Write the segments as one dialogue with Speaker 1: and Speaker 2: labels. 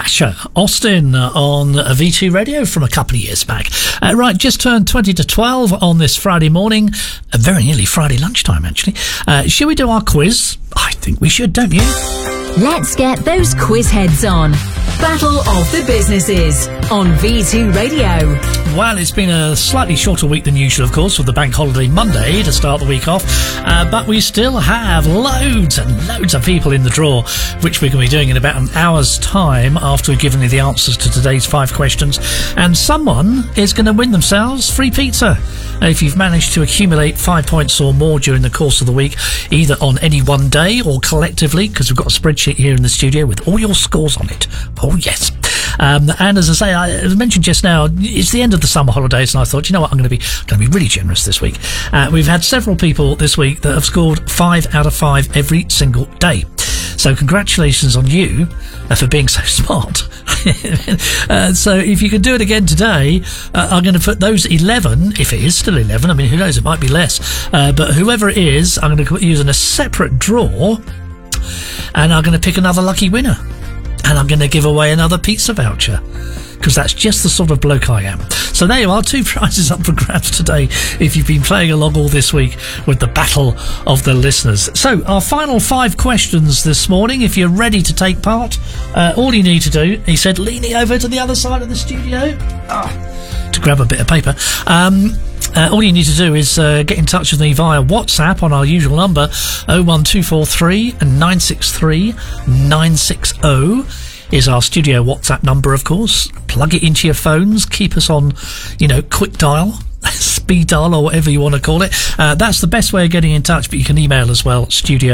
Speaker 1: Sasha Austin on V2 Radio from a couple of years back. Right, just turned 20 to 12 on this Friday morning, very nearly Friday lunchtime actually. Shall we do our quiz? I think we should, don't you?
Speaker 2: Let's get those quiz heads on. Battle of the Businesses on V2 Radio.
Speaker 1: Well, it's been a slightly shorter week than usual, of course, with the bank holiday Monday to start the week off. But we still have loads and loads of people in the draw, which we're going to be doing in about an hour's time after we've given you the answers to today's 5 questions. And someone is going to win themselves free pizza if you've managed to accumulate 5 points or more during the course of the week, either on any one day or collectively, because we've got a spreadsheet here in the studio with all your scores on it. Oh, yes. And as I say, I mentioned just now, it's the end of the summer holidays, and I thought, you know what, I'm going to be really generous this week. We've had several people this week that have scored 5 out of 5 every single day. So congratulations on you for being so smart. So if you can do it again today, I'm going to put those 11, if it is still 11, I mean, who knows, it might be less. But whoever it is, I'm going to use in a separate draw, and I'm going to pick another lucky winner. And I'm going to give away another pizza voucher, because that's just the sort of bloke I am. So there you are, 2 prizes up for grabs today if you've been playing along all this week with the Battle of the Listeners. So our final 5 questions this morning. If you're ready to take part, all you need to do, he said, leaning over to the other side of the studio to grab a bit of paper. All you need to do is get in touch with me via WhatsApp on our usual number, 01243 963 960 is our studio WhatsApp number, of course. Plug it into your phones, keep us on, quick dial, speed dial, or whatever you want to call it. That's the best way of getting in touch, but you can email as well,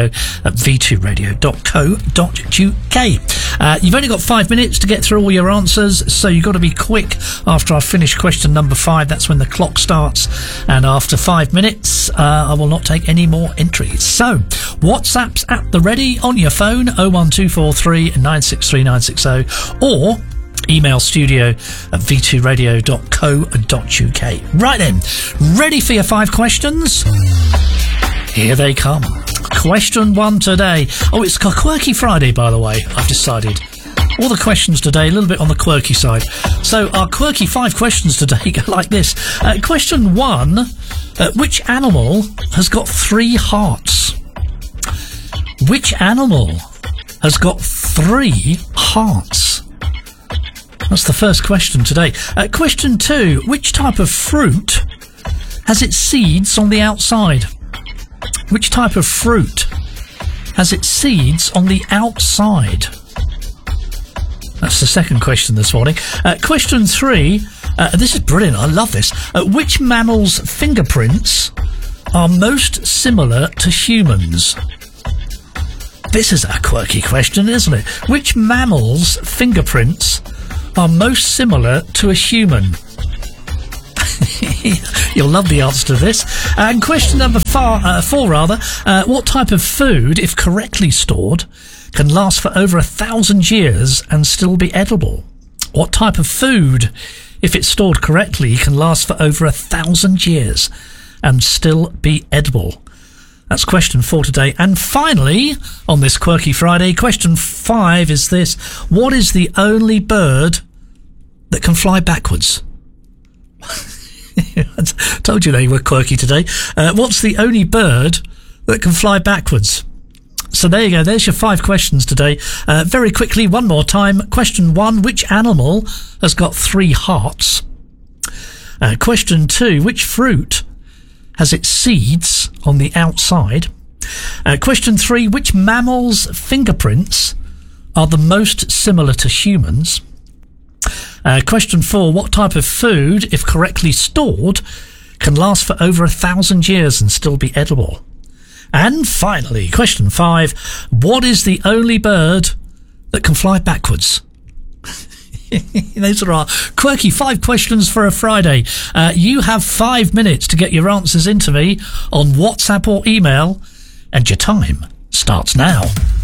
Speaker 1: studio@v2radio.co.uk. You've only got 5 minutes to get through all your answers, so you've got to be quick. After I finish question number 5, that's when the clock starts, and after 5 minutes, I will not take any more entries. So, WhatsApp's at the ready on your phone, 01243 963 960, or email studio@v2radio.co.uk. Right then, ready for your 5 questions? Here they come. Question 1 today. Oh, it's a quirky Friday, by the way, I've decided. All the questions today, a little bit on the quirky side. So our quirky 5 questions today go like this. Question 1, which animal has got 3 hearts? Which animal has got 3 hearts? That's the first question today. Question 2, which type of fruit has its seeds on the outside? Which type of fruit has its seeds on the outside? That's the second question this morning. Question 3, this is brilliant, I love this. Which mammal's fingerprints are most similar to humans? This is a quirky question, isn't it? Which mammal's fingerprints are most similar to a human? You'll love the answer to this. And question number 4, what type of food, if correctly stored, can last for over 1,000 years and still be edible? What type of food, if it's stored correctly, can last for over 1,000 years and still be edible? That's question 4 today. And finally, on this quirky Friday, question 5 is this. What is the only bird that can fly backwards? I told you they were quirky today. What's the only bird that can fly backwards? So there you go. There's your 5 questions today. Very quickly, one more time. Question 1, which animal has got 3 hearts? Question 2, which fruit has its seeds on the outside? Question 3, which mammal's fingerprints are the most similar to humans? Question 4, what type of food, if correctly stored, can last for over 1,000 years and still be edible? And finally, question 5, what is the only bird that can fly backwards? Those are our quirky 5 questions for a Friday. You have 5 minutes to get your answers into me on WhatsApp or email, and your time starts now.